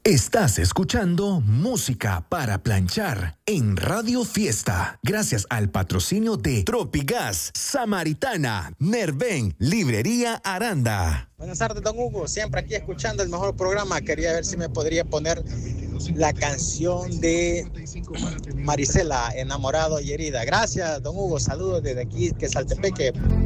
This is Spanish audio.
Estás escuchando Música para Planchar en Radio Fiesta, gracias al patrocinio de Tropigas, Samaritana, Nerven, Librería Aranda. Buenas tardes, don Hugo, siempre aquí escuchando el mejor programa. Quería ver si me podría poner la canción de Marisela, Enamorado y Herida. Gracias, don Hugo, saludos desde aquí, que Saltepeque.